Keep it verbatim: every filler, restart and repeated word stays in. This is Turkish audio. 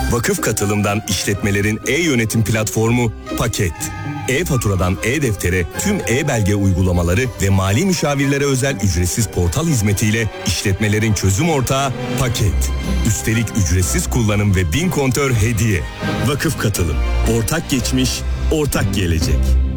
Vakıf Katılım'dan işletmelerin e-yönetim platformu Paket. E-faturadan e-deftere tüm e-belge uygulamaları ve mali müşavirlere özel ücretsiz portal hizmetiyle işletmelerin çözüm ortağı Paket. Üstelik ücretsiz kullanım ve bin kontör hediye. Vakıf Katılım. Ortak geçmiş, ortak gelecek.